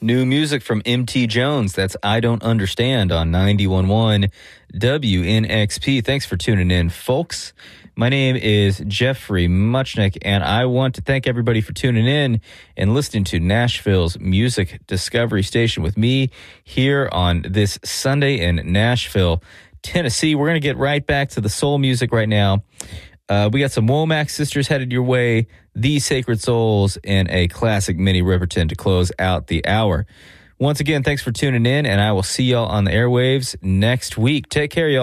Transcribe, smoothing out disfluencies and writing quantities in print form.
New music from MT Jones. That's I Don't Understand on 91.1 WNXP. Thanks for tuning in, folks. My name is Jeffrey Muchnick, and I want to thank everybody for tuning in and listening to Nashville's Music Discovery Station with me here on this Sunday in Nashville, Tennessee. We're going to get right back to the soul music right now. We got some Womack Sisters headed your way, The Sacred Souls, and a classic Minnie Riperton to close out the hour. Once again, thanks for tuning in, and I will see y'all on the airwaves next week. Take care, y'all.